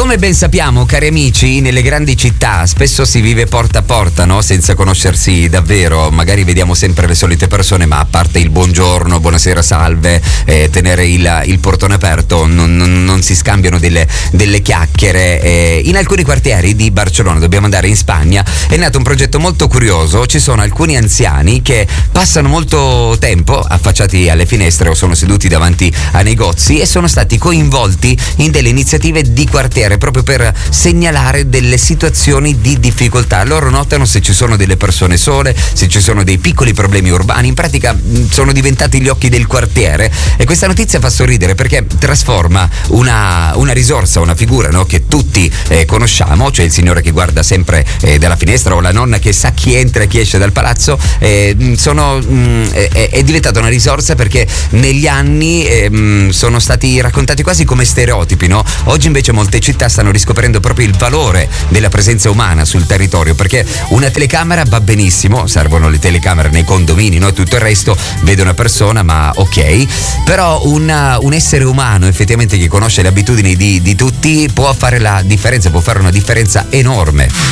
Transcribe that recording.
Come ben sappiamo, cari amici, nelle grandi città spesso si vive porta a porta, no? Senza conoscersi davvero. Magari vediamo sempre le solite persone, ma a parte il buongiorno, buonasera, salve, tenere il portone aperto, non si scambiano delle chiacchiere. In alcuni quartieri di Barcellona, dobbiamo andare in Spagna, è nato un progetto molto curioso. Ci sono alcuni anziani che passano molto tempo affacciati alle finestre o sono seduti davanti a negozi e sono stati coinvolti in delle iniziative di quartiere proprio per segnalare delle situazioni di difficoltà. Loro notano se ci sono delle persone sole, se ci sono dei piccoli problemi urbani. In pratica sono diventati gli occhi del quartiere, e questa notizia fa sorridere perché trasforma una risorsa, una figura, no, che tutti conosciamo, cioè il signore che guarda sempre dalla finestra o la nonna che sa chi entra e chi esce dal palazzo. È diventata una risorsa perché negli anni sono stati raccontati quasi come stereotipi, no? Oggi invece molte città stanno riscoprendo proprio il valore della presenza umana sul territorio, perché una telecamera va benissimo, servono le telecamere nei condomini, no? Tutto il resto vede una persona, ma ok, però un essere umano effettivamente che conosce le abitudini di tutti può fare la differenza, può fare una differenza enorme.